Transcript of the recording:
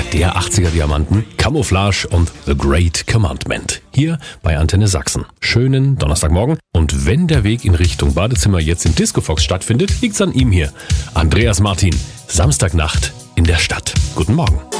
der 80er Diamanten, Camouflage und The Great Commandment. Hier bei Antenne Sachsen. Schönen Donnerstagmorgen. Und wenn der Weg in Richtung Badezimmer jetzt im Discofox stattfindet, liegt's an ihm hier. Andreas Martin, Samstagnacht in der Stadt. Guten Morgen.